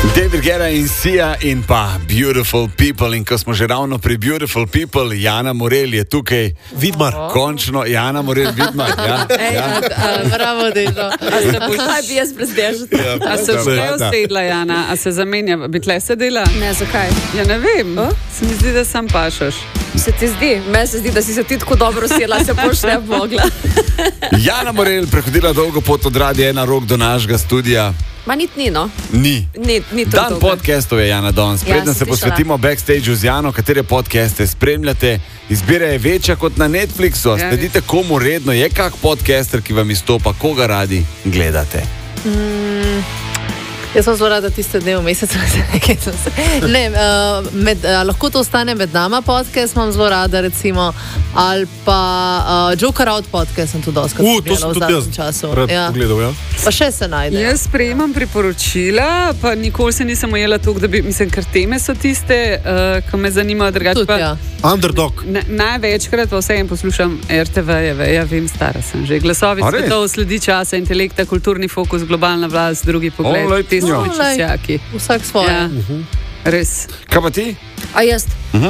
David Guetta in Sia in pa Beautiful People. In ko smo že ravno pri Beautiful People, Jana Morel je tukaj. Vidmar. Končno, Jana Morel, Vidmar. Bravo, Dežo. Kaj bi jaz prezdežila? A se že usedla, Jana? A se zamenja? Bi tle sedela? Ne, zakaj? Ja, ne vem. Se mi zdi, da sam pašaš. Se ti zdi? Meni se zdi, da si se ti tako dobro usedla, se boš ne mogla. Jana Morel prehodila dolgo pot od Radia 1 Rock do našega studia. Ma ni, no. Ni to Dan dolgo. podcastov je Jana danes. Preden se posvetimo backstage z Jano, katere podcaste spremljate, izbira je večja kot na Netflixu. A sledite komu redno? Je kak podcaster, ki vam izstopa? Koga radi gledate? Jaz sem zelo rada tiste dne v mesecu. Lahko to ostane med nama podcast, imam zelo rada recimo, ali pa Joker Out podcast sem tudi doskrat To sem tudi jaz pogledal, ja. Pa še se najde. Jaz sprejemam priporočila, pa nikoli se nisem ujela toliko, da bi, mislim, ker teme so tiste, ki me zanimajo drugače. Tudi, ja. Underdog. Največkrat pa vseeno poslušam RTV-jeve, ja vem, stara sem že. Glasovi svetov, sledi časa, intelekta, kulturni fokus, globalna vlast, drugi pogled, te so časjaki. Vsak svoje. Ja. Res. Kaj pa ti? A jaz?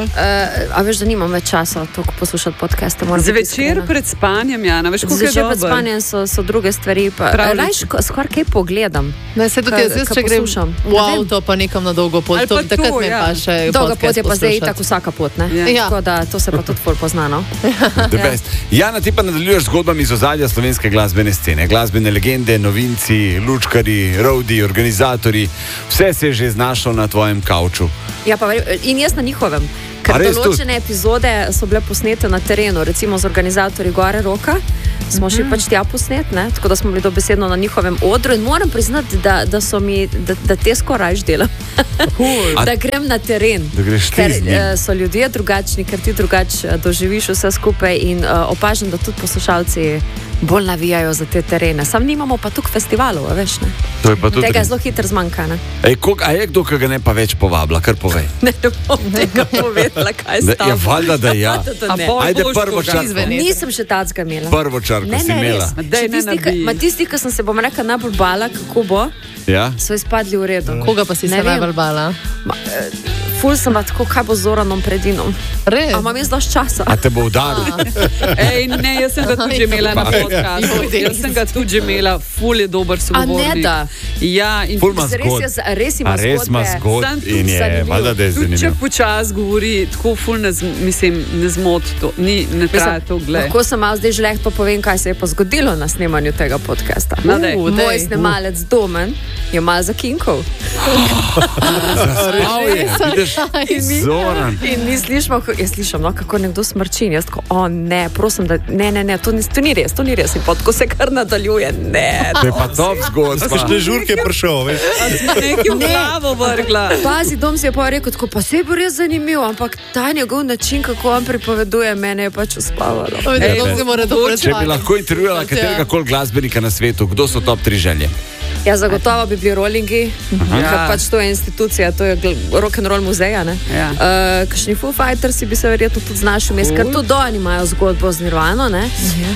A veš, da nimam več časa toliko poslušati podcaste. Za večer pred spanjem, Jana, veš, koliko je Zvečer pred dober. spanjem so druge stvari. Skoraj kaj pogledam. Ne, se tudi jaz, če grem v avto, pa nekam na dolgo pot, Ali pa to takrat to, ne ja. pa še Dolga pot podcast je pa zdaj poslušati. tako vsaka pot, ne? Ja. Tako da to se pa tudi ful pozna, no? The best. Jana, ti pa nadaljuješ zgodbami iz ozadja slovenske glasbene scene. Glasbene legende, novinci, lučkari, roadie, organizatori. Vse se je že znašlo na tvojem kavču. Ja, pa in jaz na njihovem. Ker določene epizode so bile posnete na terenu, recimo z organizatorji Gore Roka, smo šli pač tja posnet, ne? Tako da smo bili dobesedno na njihovem odru in moram priznati, da te skoraj delam. Da grem na teren. Da greš ti ker z njim. so ljudje drugačni, ker ti drugače doživiš vse skupaj in opažam, da tudi poslušalci bolj navijajo za te terene. Sam nimamo pa tukaj festivalov, veš, ne? To je pa tudi Tega res. zelo hitro zmanjka, ne? A je kdo, ki ga ne pa več povabila? Kar povej. Ne bom tega povedala, kaj Ja, stavim. valjda, da ja. A pol Ajde, boš prvo koga čas. izvenel. Nisem še tacga imela. Prvo čarko si imela. Tisti, ki sem se bom rekla najbolj bala, kako bo, Ja? so izpadli v redu. Koga pa si Ne se vem. najbolj bala? Ful sem pa tako, kaj bo z Zoranom Predinom. Res? A imam jaz dosti časa? A te bo udaril? Ej, ne, jaz sem ga tudi že imela na podcastu. Jaz sem ga tudi že imela, ful je dober sogovornik. A ne da? Ja, in Ful ima zgod. Res ima A res ima zgod Sam tudi in je, zanimiv. valjda, da je tudi če zanimiv. počas govori, tako ful ne zmoti to, ne traja to gled. Lahko sem malo zdaj žleh pa povem, kaj se je pa zgodilo na snemanju tega podcasta. No, daj. Moj snemalec Domen je malo zakinkal. Zaspal je, vidiš? Zoran. In mi slišimo, jaz slišim, no, kako nekdo smrči. In jaz tako, o ne, prosim, da ne, to ni res, to ni res. In pa tako se kar nadaljuje, ne. To je pa top zgodba. Kakšne žurke je prišel, veš? Nekaj v glavo vrgla. Pazi, Dom si je pa rekel, tako, pa se bo res zanimiv, ampak ta njegov način, kako on pripoveduje, mene je pač uspavalo. Če bi lahko intervjuvala katerega koli glasbenika na svetu, kdo so top 3 želje? Ja, zagotovo bi bili rollingi, ker pač to je institucija, to je rock'n'roll muzeja, ne? Ja. Kakšni Foo Fightersi bi se verjetno tudi znašli vmes, ker tudi oni imajo zgodbo z Nirvano, ne?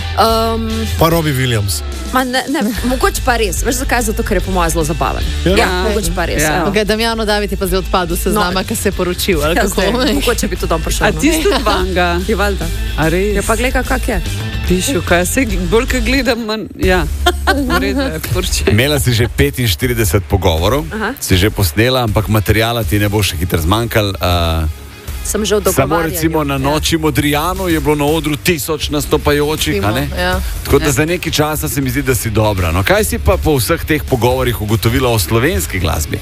Pa Robbie Williams. Mogoče pa res, veš zakaj? Zato, ker je po mojem zelo zabaven. Ja, mogoče pa res. Ja. evo. Okay, Damjano David je pa zdaj odpadel se znama, ker se je poročil, ali Ja, kako? zdaj, mogoče bi tudi on prišel. A no. ti si tudi vanga? Je valjda. A res? Ja, pa gledaj, kak je. Pišu, kaj se bolj, kaj gledam, manj, ja. Vrede je poročen. Imela si že 45 pogovorov, si že posnela, ampak materijala ti ne bo še hitro zmanjkal. Sem že v dogovarjanju. Samo recimo na noči Modrijanu je bilo na odru 1000 nastopajočih, a ne? Ja. Tako da za nekaj časa se mi zdi, da si dobra. No, kaj si pa po vseh teh pogovorih ugotovila o slovenski glasbi?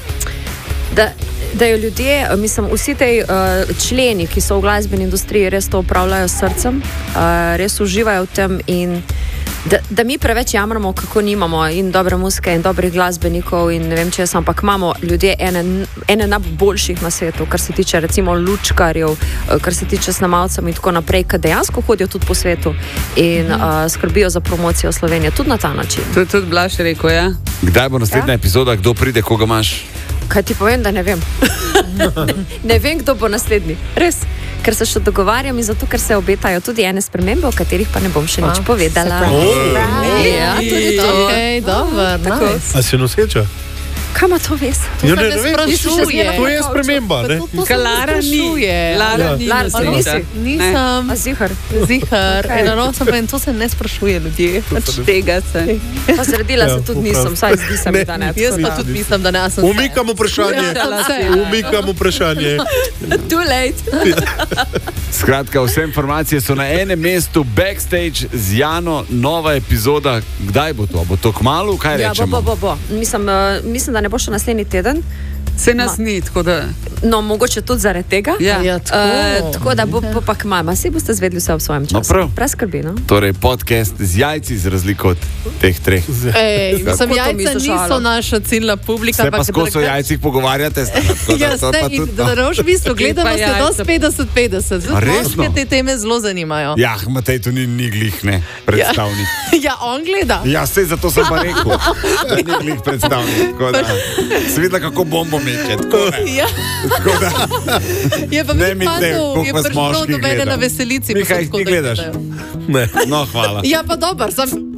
Da jo ljudje, mislim, vsi te členi, ki so v glasbeni industriji, res to upravljajo s srcem, res uživajo v tem in da mi preveč jamramo, kako nimamo in dobre muzike in dobrih glasbenikov in ne vem česa, ampak imamo ljudje ene najboljših na svetu, kar se tiče recimo lučkarjev, kar se tiče snemalcev in tako naprej, ki dejansko hodijo tudi po svetu in skrbijo za promocijo Slovenije tudi na ta način. To je tudi Blaž rekel, ja? Kdaj bo naslednja epizoda, kdo pride, koga imaš? Kaj ti povem, da ne vem. Ne vem, kdo bo naslednji. Res. Ker se še dogovarjam in zato, ker se obetajo tudi ene spremembe, o katerih pa ne bom še nič povedala. Ja, tudi to. Okay, dobro, nice. A si noseča? Kam to veš? Ja, ne vem, to je sprememba. Lara ni. Nisem. Zihar. Eno sem pa in to se ne sprašuje ljudje. Tega se. Pa zredila se tudi nisem, saj zdi se mi, da ne. Jaz pa tudi mislim, da ne. Umikam vprašanje. Too late. Skratka, vse informacije so na enem mestu, Backstage z Jano, nova epizoda. Kdaj bo to? Bo to kmalu? Kaj rečemo? Bo. Mislim, da ne bo še naslednji teden. Se nas ni, tako da. No, mogoče tudi zaradi tega. Ja, tako da bo pa k mama. Vsi boste zvedeli vse v svojem času. No, preskrbi, no? Torej, podcast z jajci, z razliko od teh treh. Mislim, jajca niso naša ciljna publika. Se pa skozi o jajcih pogovarjate. Da rož v bistvu gledanost je dosti 50-50. Moške te teme zelo zanimajo. Ja, Matej, to ni glih, ne, predstavnik. Ja, on gleda. Ja, sej, zato sem pa rekel, da ni glih predstavnik. Se videla, kako bombo meče. Tako da. Je pa mi fantov, je prišlo do mene na veselici. Mihaj, ti gledaš? Ne. No, hvala. Ja, pa dober, sem.